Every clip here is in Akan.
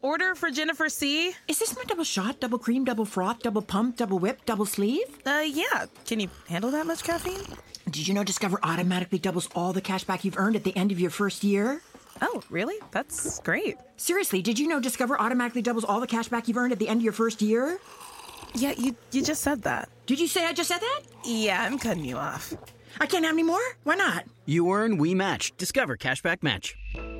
order for Jennifer C. Is this my double shot, double cream, double froth, double pump, double whip, double sleeve? Yeah. Can you handle that much caffeine? Did you know Discover automatically doubles all the cash back you've earned at the end of your first year? Oh, really? That's great. Seriously, did you know Discover automatically doubles all the cash back you've earned at the end of your first year? Yeah, you just said that. Did you say I just said that? Yeah, I'm cutting you off. I can't have any more? Why not? You earn, we match. Discover Cashback Match.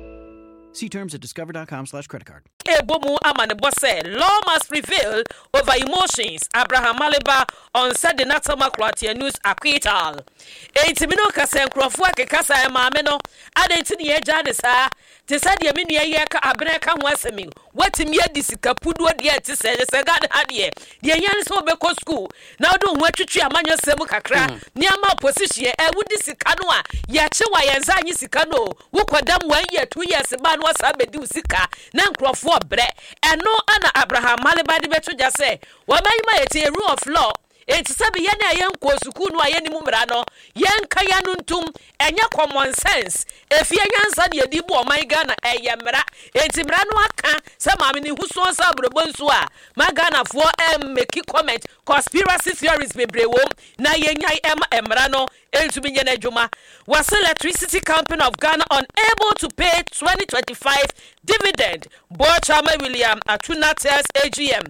See terms at discover.com/creditcard. Ebomu amane bosse, law must prevail over emotions. Abraham Maliba on Sunday Natama Kroatia News acquittal. Eitimino kasa nkrofo akekasa e maame no, adenti ne eja de saa. Te sa de menu ye ka abene ka ho asemi. Watimi adi sika pudu de ati se gade ade. De yan so be ko school. Na do ho atwetwe amanyo semu kakra. Ni ama position e wudi sika no a ye che wa yenza anyi sika no. Wo kodam 1 year 2 years ba no sabedi usika na nkrofo bre eno ana Abraham Maliba de beto ja se wa mayima yete rule of law enti sabe ye na ye nko suku no aye ni mu mra no ye nka ya no ntum enya common sense efie nyansa de edi bu o man Ghana eye mra enti mra no aka se maame ni huso sa brobo nso a ma Ghana fo make comment conspiracy theories bebrewo na ye nyai emra no enti bi nyana adwuma was Electricity Company of Ghana unable to pay 2025 dividend. Board Chairman William Atuna tells AGM.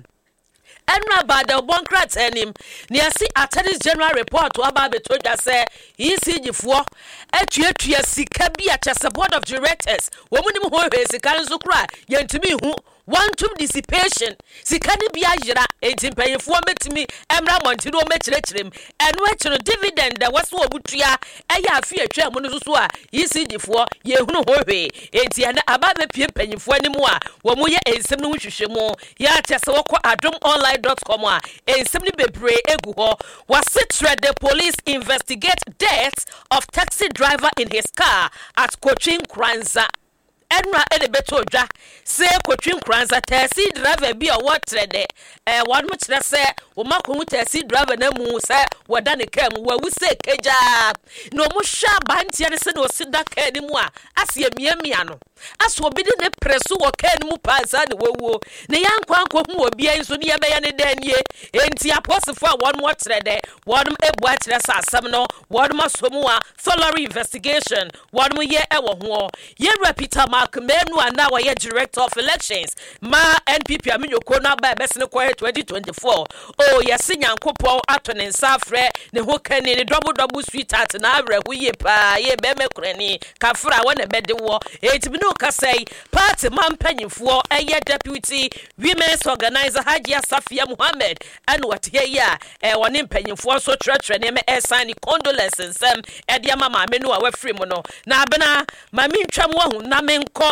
Enra bada bonkrat enim near see Attorney General report to about the told say ECG4 etuatua sika bi a board of directors woman ho sika nso kra yentimi hu wantum dissipation sika ni bia yira entimpanyefo metimi emra montiro mekirekirem eno ekiro dividend da waso obutua eya afi atwa mu no so a ECG4 ye hunu ho hwe enti ana ababe pie panyefo animu a wo mu ye ensem no hwehwemu ya kyese wokọ adomonline.com a ensem ni bebre egu ho wasitre the police investigate death of taxi driver in his car at Cochin Kranza. Enra ede beto dwa se Cochin Kranza taxi driver bi o wotrede won mo kire se wo makomu taxi driver na mu se woda ne kam wa wuse keja no mo hwa bantia ne se no sida ka ni mu a ase miamia no aso obi de ne preso wo ka ni mu paasa ne wawuo ne yankwanko hu obi an so ne ye be ya ne danie enti apostle a won mo trede won ebu a kire sa asem no won mo somu a thorough investigation won mo ye e wo ho ye Peter Menu and now a director of elections. Ma NPP Aminyoko na ba besene kwa 2024. Oh yes, Nyankopon atone safre ne ho kani ne double sweetheart na awre hu ye pa ye be mekrani kafra wona bede wo. Etimi no ka say party man panyimfo eye deputy women's organizer Hajia Safia Muhammad and what here ya woni panyimfo so tretre ne me sign condolences e dia mama menu a wafri mu no. Na abena ma mentwam wo hu na menko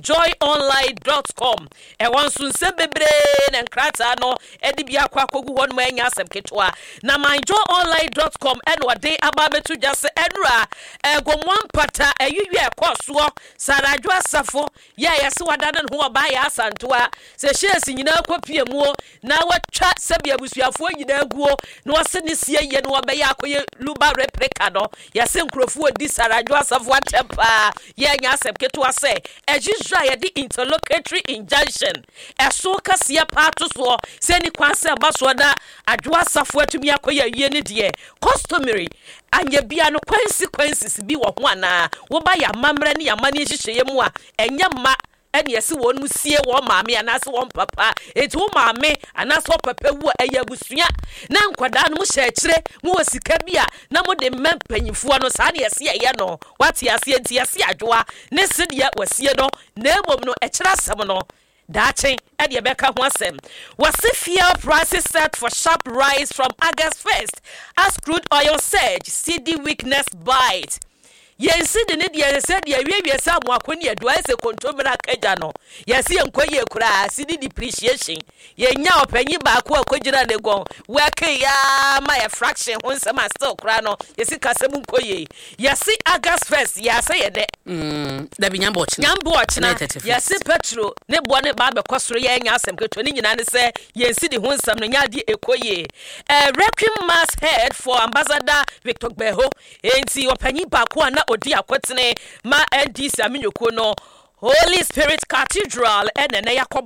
myjoyonline.com e wonso nse bebre na nkrata no edi bia kwakogu hon ma anya asem ketwa na myjoyonline.com eno ade ababetu jase enura egomwan pata eyuyu ekoso saradwo asafo ya yese wadana ho oba ya asantoa se shesi nyina kopie mu na watwa sabia busuafo nyina aguo na wose ne sie ye no obeya akoye luba replica no yese nkrofo odi saradwo asafo atempa ya anya asem ketwa se ejijra ye di interlocutory injunction eso kasia pato so se ni kwanse abaso da adwa safo atumi akoya wie ne de customary anya bia no consequences bi wo ho ana wo ba ya mamra ne ya mane hihye mu a enya ma ene yesi won mu sie wo maame anase won papa eti wo maame anase wo papa wu eya busua na nkwada no mu hye kire mu osika bia na mo de mempanyifo no sa ne yesi ye no wati ase enti yesi adwoa ne sedia wasie no na ebom no ekira asem no dachi ede beka ho asem wasi fuel prices set for sharp rise from August 1st as crude oil surge CD weakness bite. Yensi de ne de said ye wie sa mo akoni adua se kontomra kaja no yesi enkoye kura CD depreciation ye nya opanyi ba ko akojira ne gon wake ya ma ya fraction ho nsema still kura no yesi kasem nkoye yesi August 1st ya say ye de da bi nyambo ochina yesi petrol ne bo ne ba be kosoro ye nya asem keto ni nyina ne se yensi de ho nsem no nya de ekoye requiem mass head for Ambassador Victor Beho enti opanyi ba ko na odi akwetene ma NDC Aminyoko no Holy Spirit Cathedral ene na yakob